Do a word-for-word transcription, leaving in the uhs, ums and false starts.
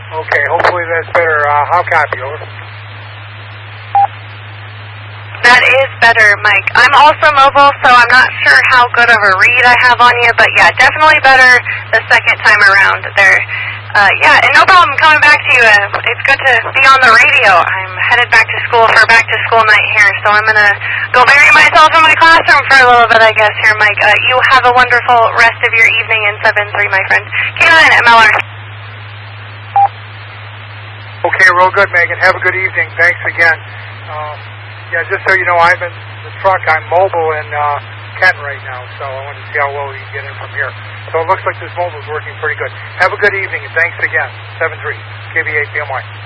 Okay, hopefully that's better. Uh, how copy, over? That is better, Mike. I'm also mobile, so I'm not sure how good of a read I have on you, but yeah, definitely better the second time around there. Uh, yeah, and no problem coming back to you. Uh, it's good to be on the radio. I'm headed back to school for back to school night here, so I'm going to go bury myself in my classroom for a little bit, I guess, here, Mike. Uh, you have a wonderful rest of your evening in seven three, my friend. K nine M L R. Okay, real good, Megan. Have a good evening. Thanks again. Um, Yeah, just so you know, I'm in the truck. I'm mobile in uh, Kent right now, so I want to see how well we can get in from here. So it looks like this mobile is working pretty good. Have a good evening, and thanks again. seven three, K B A P M Y.